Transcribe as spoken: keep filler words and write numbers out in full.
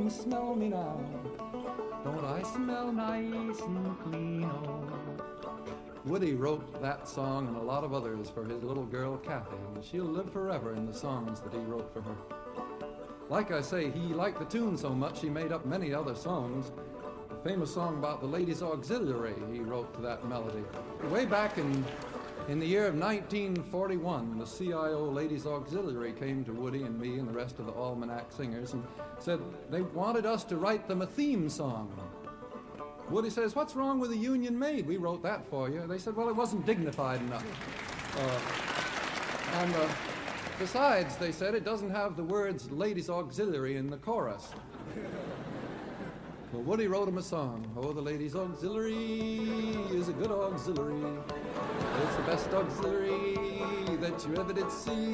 and smell me now. Don't I smell nice and clean? Oh. Woody wrote that song and a lot of others for his little girl, Kathy, and she'll live forever in the songs that he wrote for her. Like I say, he liked the tune so much he made up many other songs. The famous song about the Ladies Auxiliary he wrote to that melody. Way back in, in the year of nineteen forty-one, the C I O Ladies Auxiliary came to Woody and me and the rest of the Almanac Singers and said they wanted us to write them a theme song. Woody says, "What's wrong with the Union Maid? We wrote that for you." They said, "Well, it wasn't dignified enough." Uh, and uh, besides, they said, it doesn't have the words Ladies Auxiliary in the chorus. Well, Woody wrote him a song. Oh, the Ladies Auxiliary is a good auxiliary. It's the best auxiliary that you ever did see.